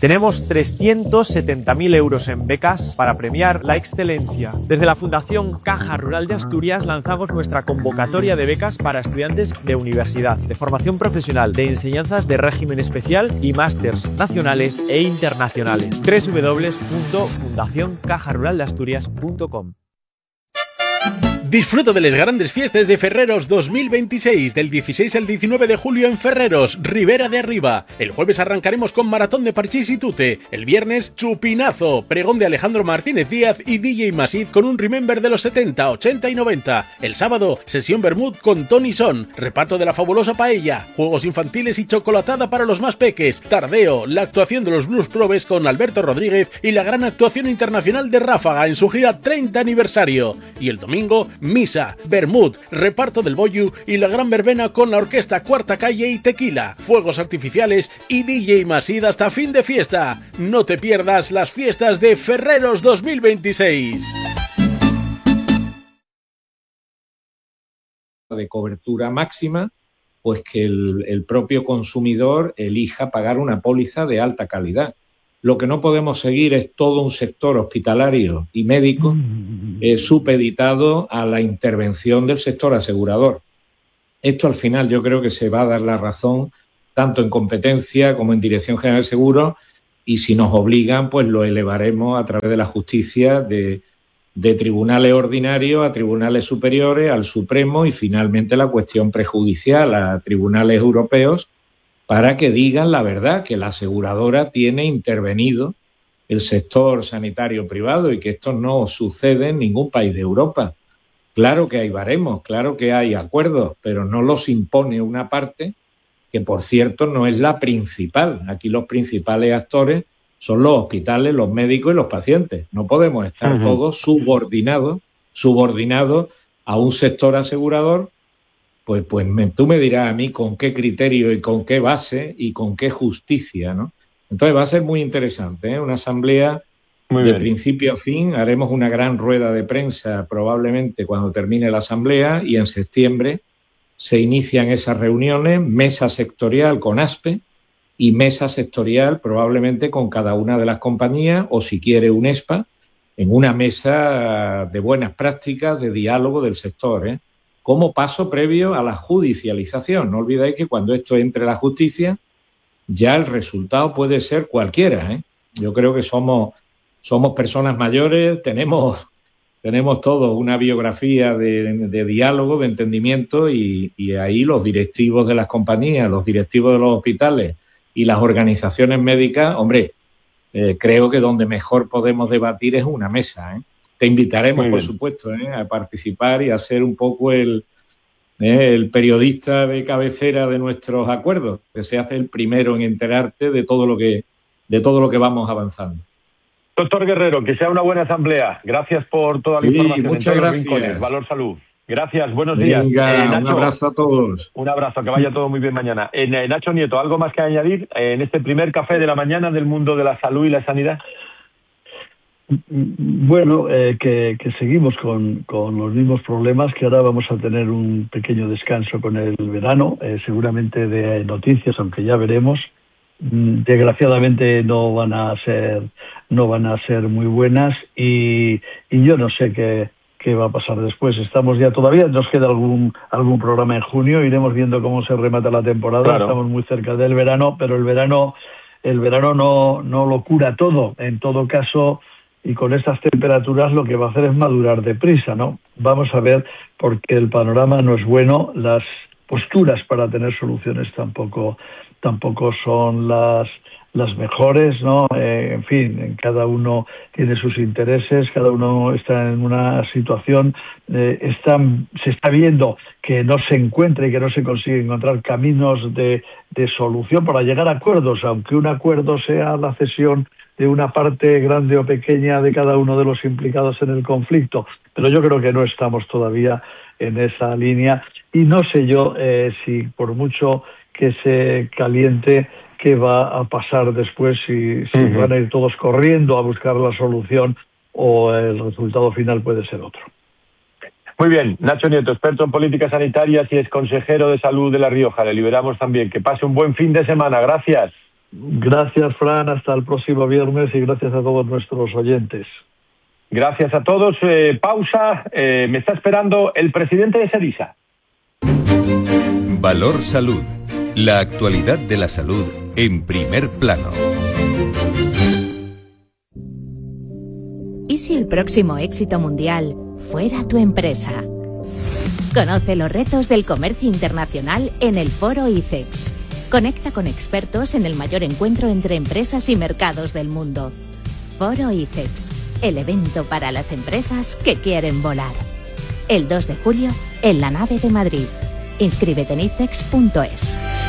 Tenemos 370.000 euros en becas para premiar la excelencia. Desde la Fundación Caja Rural de Asturias lanzamos nuestra convocatoria de becas para estudiantes de universidad, de formación profesional, de enseñanzas de régimen especial y másters nacionales e internacionales. www.fundacioncajaruraldeasturias.com. Disfruta de las grandes fiestas de Ferreros 2026, del 16 al 19 de julio en Ferreros, Ribera de Arriba. El jueves arrancaremos con maratón de parchís y tute. El viernes, chupinazo, pregón de Alejandro Martínez Díaz y DJ Masid con un remember de los 70, 80 y 90. El sábado, sesión Bermud con Tony Son, reparto de la fabulosa paella, juegos infantiles y chocolatada para los más peques. Tardeo, la actuación de los Blues Probes con Alberto Rodríguez y la gran actuación internacional de Ráfaga en su gira 30 aniversario. Y el domingo, misa, Bermud, reparto del Boyu y la gran verbena con la orquesta Cuarta Calle y Tequila, fuegos artificiales y DJ Masid hasta fin de fiesta. No te pierdas las fiestas de Ferreros 2026. De cobertura máxima, pues que el propio consumidor elija pagar una póliza de alta calidad. Lo que no podemos seguir es todo un sector hospitalario y médico supeditado a la intervención del sector asegurador. Esto al final yo creo que se va a dar la razón tanto en competencia como en Dirección General de Seguros, y si nos obligan pues lo elevaremos a través de la justicia de tribunales ordinarios a tribunales superiores, al Supremo y finalmente la cuestión prejudicial a tribunales europeos, para que digan la verdad, que la aseguradora tiene intervenido el sector sanitario privado y que esto no sucede en ningún país de Europa. Claro que hay baremos, claro que hay acuerdos, pero no los impone una parte que, por cierto, no es la principal. Aquí los principales actores son los hospitales, los médicos y los pacientes. No podemos estar todos subordinados a un sector asegurador. Pues tú me dirás a mí con qué criterio y con qué base y con qué justicia, ¿no? Entonces va a ser muy interesante, ¿eh? Una asamblea de principio a fin. Haremos una gran rueda de prensa probablemente cuando termine la asamblea, y en septiembre se inician esas reuniones, mesa sectorial con ASPE y mesa sectorial probablemente con cada una de las compañías, o si quiere un ESPA, en una mesa de buenas prácticas, de diálogo del sector, ¿eh? Como paso previo a la judicialización. No olvidéis que cuando esto entre a la justicia, ya el resultado puede ser cualquiera, ¿eh? Yo creo que somos personas mayores, tenemos todos una biografía de diálogo, de entendimiento, y ahí los directivos de las compañías, los directivos de los hospitales y las organizaciones médicas, hombre, creo que donde mejor podemos debatir es una mesa, ¿eh? Te invitaremos, por supuesto, a participar y a ser un poco el periodista de cabecera de nuestros acuerdos, que seas el primero en enterarte de todo lo que vamos avanzando. Doctor Guerrero, que sea una buena asamblea. Gracias por toda la información. Muchas gracias. Rincones. Valor Salud. Gracias, buenos días. Nacho, un abrazo a todos. Un abrazo, que vaya todo muy bien mañana. Nacho Nieto, ¿algo más que añadir en este primer café de la mañana del mundo de la salud y la sanidad? Bueno, que seguimos con los mismos problemas, que ahora vamos a tener un pequeño descanso con el verano, seguramente de noticias, aunque ya veremos. Desgraciadamente no van a ser muy buenas, y yo no sé qué va a pasar después. Estamos ya, todavía nos queda algún programa en junio, iremos viendo cómo se remata la temporada. Claro. Estamos muy cerca del verano, pero el verano no lo cura todo. En todo caso, y con estas temperaturas lo que va a hacer es madurar deprisa, ¿no? Vamos a ver, porque el panorama no es bueno, las posturas para tener soluciones tampoco son las mejores, ¿no? En fin, cada uno tiene sus intereses, cada uno está en una situación, se está viendo que no se encuentra y que no se consigue encontrar caminos de solución para llegar a acuerdos, aunque un acuerdo sea la cesión de una parte grande o pequeña de cada uno de los implicados en el conflicto. Pero yo creo que no estamos todavía en esa línea, y no sé yo si por mucho que se caliente, qué va a pasar después, si van a ir todos corriendo a buscar la solución, o el resultado final puede ser otro. Muy bien, Nacho Nieto, experto en políticas sanitarias y ex consejero de salud de La Rioja. Le liberamos también. Que pase un buen fin de semana. Gracias. Gracias, Fran, hasta el próximo viernes y gracias a todos nuestros oyentes. Gracias a todos. Pausa. Me está esperando el presidente de Sedisa. Valor Salud. La actualidad de la salud en primer plano. ¿Y si el próximo éxito mundial fuera tu empresa? Conoce los retos del comercio internacional en el Foro ICEX. Conecta con expertos en el mayor encuentro entre empresas y mercados del mundo. Foro ICEX, el evento para las empresas que quieren volar. El 2 de julio en la nave de Madrid. Inscríbete en icex.es.